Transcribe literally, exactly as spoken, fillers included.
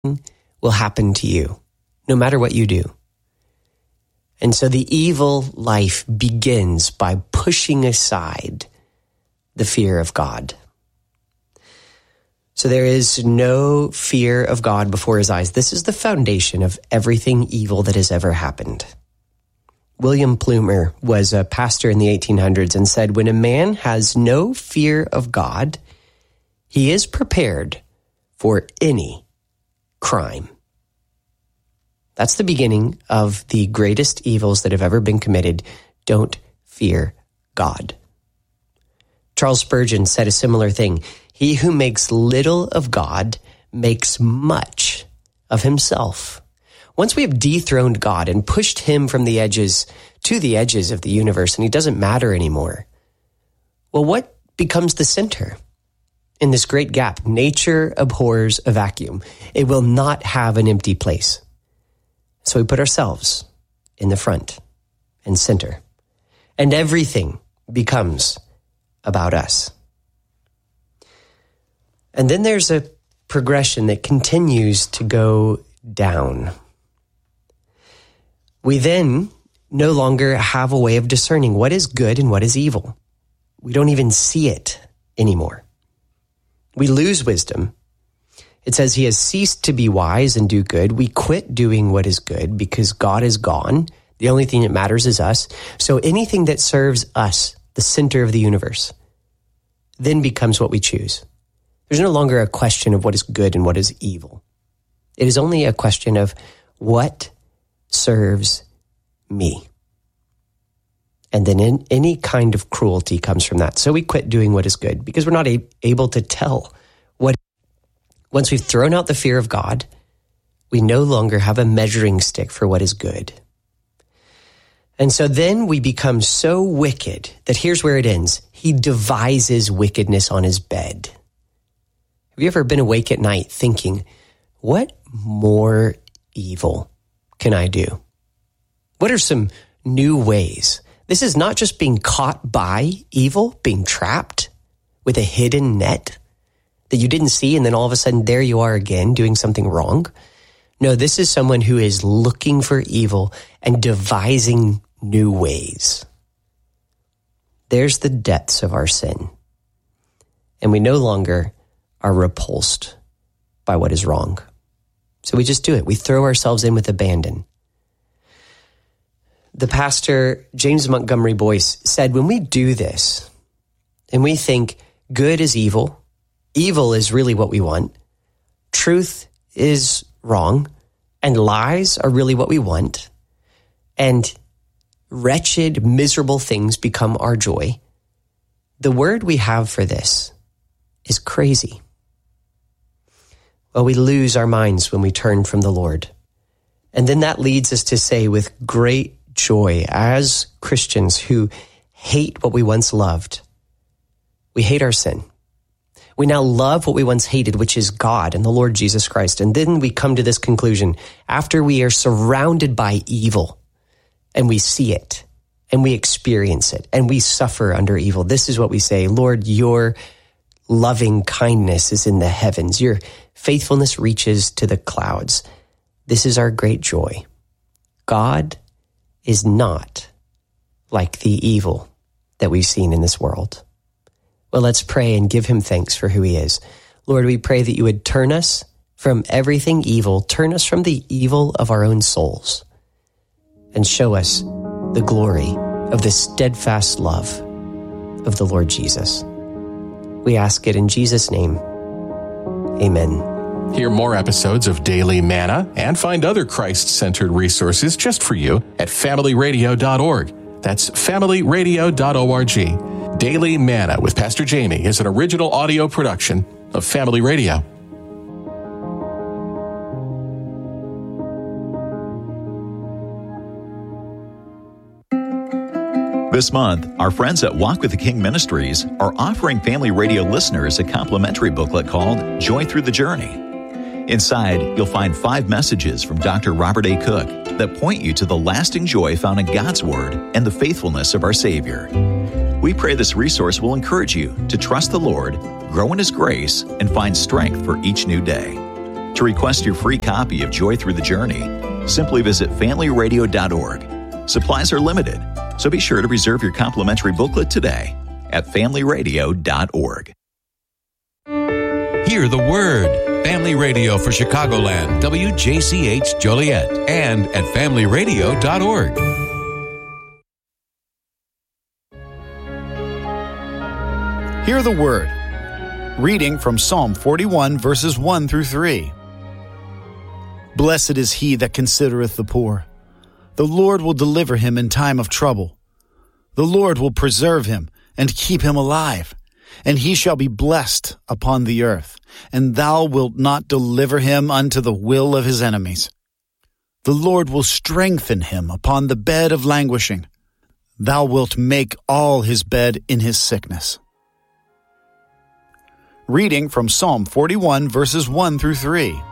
will happen to you, no matter what you do. And so the evil life begins by pushing aside the fear of God. So there is no fear of God before his eyes. This is the foundation of everything evil that has ever happened. William Plumer was a pastor in the eighteen hundreds and said, when a man has no fear of God, he is prepared for any crime. That's the beginning of the greatest evils that have ever been committed. Don't fear God. Charles Spurgeon said a similar thing. He who makes little of God makes much of himself. Once we have dethroned God and pushed him from the edges to the edges of the universe, and he doesn't matter anymore, well, what becomes the center in this great gap? Nature abhors a vacuum. It will not have an empty place. So we put ourselves in the front and center, and everything becomes about us. And then there's a progression that continues to go down. We then no longer have a way of discerning what is good and what is evil. We don't even see it anymore. We lose wisdom. It says he has ceased to be wise and do good. We quit doing what is good because God is gone. The only thing that matters is us. So anything that serves us, the center of the universe, then becomes what we choose. There's no longer a question of what is good and what is evil. It is only a question of what serves me. And then in, any kind of cruelty comes from that. So we quit doing what is good because we're not a, able to tell what. Once we've thrown out the fear of God, we no longer have a measuring stick for what is good. And so then we become so wicked that here's where it ends. He devises wickedness on his bed. Have you ever been awake at night thinking, what more evil can I do? What are some new ways? This is not just being caught by evil, being trapped with a hidden net that you didn't see, and then all of a sudden there you are again doing something wrong. No, this is someone who is looking for evil and devising new ways. There's the depths of our sin. And we no longer are repulsed by what is wrong. So we just do it. We throw ourselves in with abandon. The pastor, James Montgomery Boyce, said, when we do this and we think good is evil, evil is really what we want, truth is wrong, and lies are really what we want, and wretched, miserable things become our joy, the word we have for this is crazy. Well, we lose our minds when we turn from the Lord. And then that leads us to say with great joy, as Christians who hate what we once loved, we hate our sin. We now love what we once hated, which is God and the Lord Jesus Christ. And then we come to this conclusion, after we are surrounded by evil, and we see it, and we experience it, and we suffer under evil, this is what we say, Lord, your loving kindness is in the heavens. Your faithfulness reaches to the clouds. This is our great joy. God is not like the evil that we've seen in this world. Well, let's pray and give him thanks for who he is. Lord, we pray that you would turn us from everything evil, turn us from the evil of our own souls, and show us the glory of the steadfast love of the Lord Jesus. We ask it in Jesus' name. Amen. Hear more episodes of Daily Manna and find other Christ-centered resources just for you at family radio dot org. That's family radio dot org. Daily Manna with Pastor Jamie is an original audio production of Family Radio. This month, our friends at Walk with the King Ministries are offering Family Radio listeners a complimentary booklet called Joy Through the Journey. Inside, you'll find five messages from Doctor Robert A. Cook that point you to the lasting joy found in God's Word and the faithfulness of our Savior. We pray this resource will encourage you to trust the Lord, grow in His grace, and find strength for each new day. To request your free copy of Joy Through the Journey, simply visit family radio dot org. Supplies are limited, so be sure to reserve your complimentary booklet today at family radio dot org. Hear the Word. Family Radio for Chicagoland, W J C H Joliet, and at family radio dot org. Hear the Word. Reading from Psalm forty-one, verses one through three. Blessed is he that considereth the poor. The Lord will deliver him in time of trouble. The Lord will preserve him and keep him alive, and he shall be blessed upon the earth, and thou wilt not deliver him unto the will of his enemies. The Lord will strengthen him upon the bed of languishing. Thou wilt make all his bed in his sickness. Reading from Psalm forty-one, verses one through three.